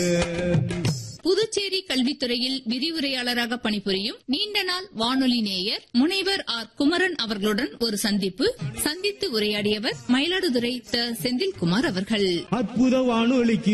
புதுச்சேரி கல்வித்துறையில் விரிவுரையாளராக பணிபுரியும் நீண்ட நாள் வானொலி நேயர் முனைவர் ஆர் குமரன் அவர்களுடன் ஒரு சந்தித்து உரையாடியவர் மயிலாடுதுறை த. செந்தில்குமார் அவர்கள். அற்புத வானொலிக்கு